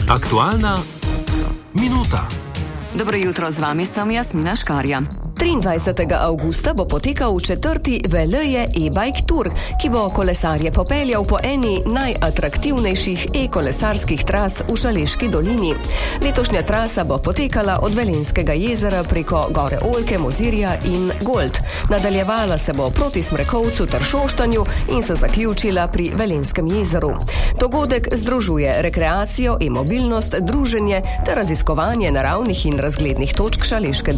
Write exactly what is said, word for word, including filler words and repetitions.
Aktualna minuta. Dobro jutro, z vami sem Jasmina Škarja. triindvajsetega avgusta bo potekal četrti Veleje e-bike tour, ki bo kolesarje popeljal po eni najatraktivnejših e-kolesarskih tras v Šaleški dolini. Letošnja trasa bo potekala od Velenjskega jezera preko Gore Oljke, Mozirja in Gold. Nadaljevala se bo proti Smrekovcu ter Šoštanju in se zaključila pri Velenjskem jezeru. Dogodek združuje rekreacijo, e-mobilnost, druženje ter raziskovanje naravnih in razglednih točk Šaleške